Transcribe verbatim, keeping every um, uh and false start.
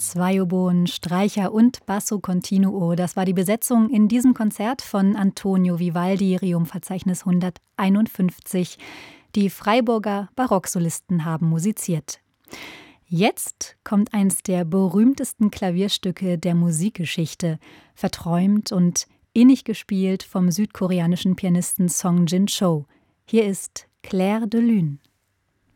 Zwei Oboen, Streicher und Basso Continuo. Das war die Besetzung in diesem Konzert von Antonio Vivaldi, Requiem-Verzeichnis hunderteinundfünfzig. Die Freiburger Barocksolisten haben musiziert. Jetzt kommt eins der berühmtesten Klavierstücke der Musikgeschichte, verträumt und innig gespielt vom südkoreanischen Pianisten Song Jin-cho. Hier ist Clair de Lune.